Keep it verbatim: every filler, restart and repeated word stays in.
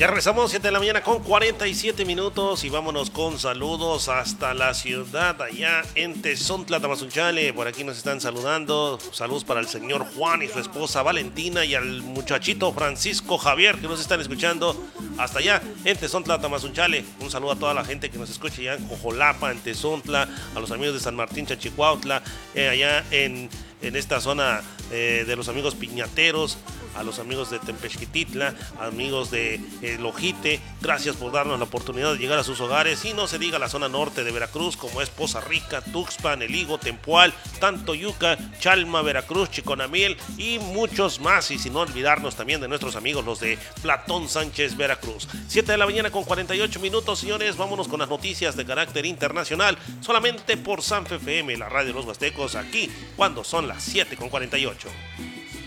Ya regresamos, siete de la mañana con cuarenta y siete minutos y vámonos con saludos hasta la ciudad allá en Tezontla, Tamazunchale. Por aquí nos están saludando. Saludos para el señor Juan y su esposa Valentina y al muchachito Francisco Javier que nos están escuchando hasta allá en Tezontla, Tamazunchale. Un saludo a toda la gente que nos escucha allá en Jojolapa, en Tezontla, a los amigos de San Martín, Chachicuautla, eh, allá en, en esta zona eh, de los amigos piñateros, a los amigos de Tempexquititla, amigos de eh, Lojite. Gracias por darnos la oportunidad de llegar a sus hogares. Y no se diga la zona norte de Veracruz, como es Poza Rica, Tuxpan, El Higo, Tempoal, Tantoyuca, Chalma, Veracruz, Chiconamiel y muchos más. Y sin no olvidarnos también de nuestros amigos, los de Platón Sánchez, Veracruz. siete de la mañana con cuarenta y ocho minutos, señores. Vámonos con las noticias de carácter internacional, solamente por Sanfe F M, la radio de los Huastecos, aquí cuando son las siete con cuarenta y ocho.